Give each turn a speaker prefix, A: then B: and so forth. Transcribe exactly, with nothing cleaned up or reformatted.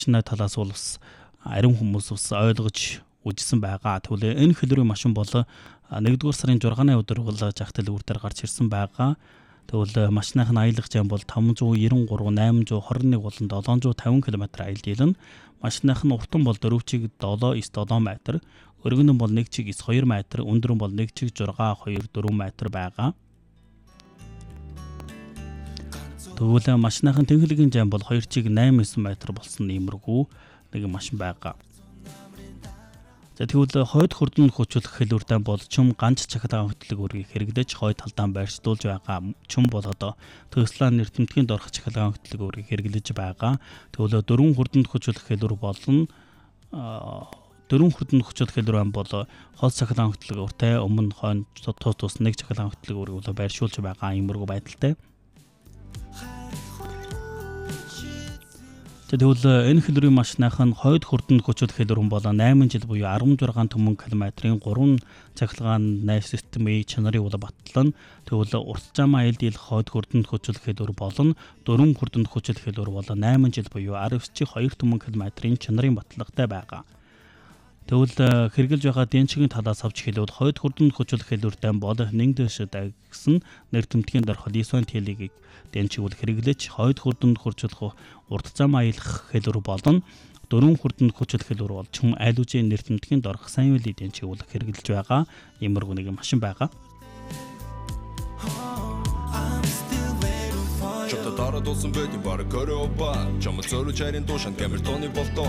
A: машины талаас бол бас ариун хүмүүс бас ойлгож үжсэн байгаа. Тэгвэл энэ хэлбэрийн машин бол нэгдүгээр сарын зургааны өдөр бол жагтал үр дээр гарч ирсэн байгаа. Тэгвэл машиных нь аялах зам бол таван зуун девяносто три, восемь двадцать один болон seven hundred fifty км аялж ийлэн. Машиных нь уртан бол four чиг seven нine seven метр, өргөн нь бол one чиг two метр, өндөр нь бол one чиг six two four метр байгаа. Тэгвэл машиных нь тэнхлэгийн зам бол two чиг eight nine метр болсон иймэрхүү нэг машин байгаа. За тэгвэл хойд хурдан хүчлэх хэлбэртэй бол чум ганц цахилгаан хөтлөг үргийг хэрэглэж хойд талдаа байршуулж байгаа. Чум бол одоо Tesla нэртэмтгийн дорх цахилгаан хөтлөг үргийг хэрэглэж байгаа. Тэгвэл дөрвөн хурдан хүчлэх хэлбэр болон дөрвөн хурдан хүчлэх хэлбэр бол хол цахилгаан хөтлөг үртэй өмнө хойно тус тус нэг цахилгаан хөтлөг үрийг бол байршуулж байгаа иймэрхүү байдалтай. Тэгвэл энэ хэлбэрийн машиных нь хойд хурдан хүчлэх хэлбэр бол eight жил буюу sixteen түмэн километрийн three цахилгаан найс системийн чанарыг бол батлан. Тэгвэл урт зам аялд ил хойд хурдан хүчлэх хэлбэр болон дөрвөн хурдан хүчлэх хэлбэр бол eight жил буюу twelve түмэн километрийн чанарын батлагтай байгаа. Тэгвэл хэрэгжилж байгаа денчгийн талаас авч хэлбэл хойд хурдан хүчлэх хэлбэртэй бол нэг дэш гэсэн нэртэмтгийн дорх нine T-ийг денчиг бол хэрэглэж хойд хурдан хүчлэх урт зам аялах хэлбэр болон дөрвөн хурдан хүчлэх хэлбэр бол чум айлужийн нэртэмтгийн дорх сайн үеийн денчиг бол хэрэглэж байгаа иймэрхүү нэг машин байгаа.
B: Чамд дараад улсан байдгийн бараг көрөө ба чамд зөрөж харин дуушан гэмэр тооны болтоо